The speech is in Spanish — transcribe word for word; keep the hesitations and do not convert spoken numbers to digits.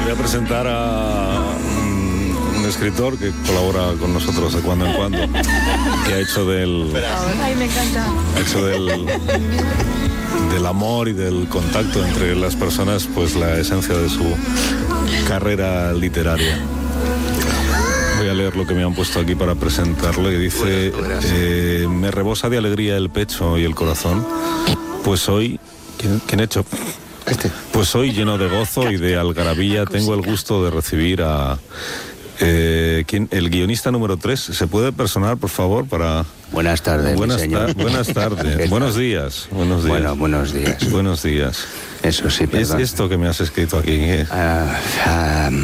Voy a presentar a un, un escritor que colabora con nosotros de cuando en cuando, que ha hecho del... Ay, me encanta. Ha hecho del... del amor y del contacto entre las personas, pues la esencia de su carrera literaria. Voy a leer lo que me han puesto aquí para presentarlo, que dice: eh, me rebosa de alegría el pecho y el corazón, pues hoy... ¿Quién, quién ha hecho? Este. Pues hoy, lleno de gozo y de algarabía, tengo el gusto de recibir a... Eh, ¿quién? El guionista número tres. ¿Se puede personar, por favor, para...? Buenas tardes, buenas, mi señor. ta buenas tardes. Buenos días. Buenos días. Bueno, buenos días. Buenos días. Eso sí, perdón. ¿Es esto que me has escrito aquí? ¿Qué es? Uh, um,